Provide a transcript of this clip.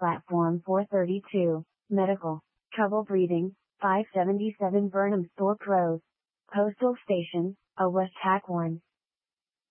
Platform 432, medical, trouble breathing, 577 Burnhamthorpe Road. Postal Station, a West Hack 1.